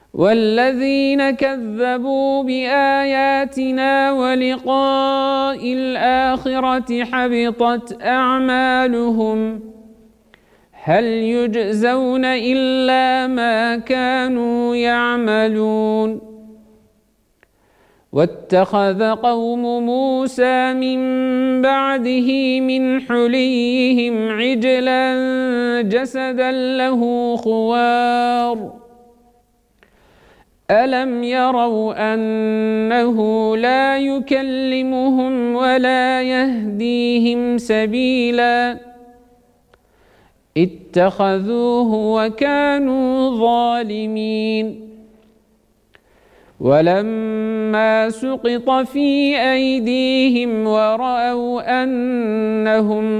والذين كذبوا بآياتنا ولقاء الآخرة حبطت أعمالهم هل يجزون إلا ما كانوا يعملون واتخذ قوم موسى من بعده من حليهم عجلا جسدا له خوار ألم يروا أنه لا يكلمهم ولا يهديهم سبيلا اتخذوه وكانوا ظالمين ولما سقط في أيديهم ورأوا أنهم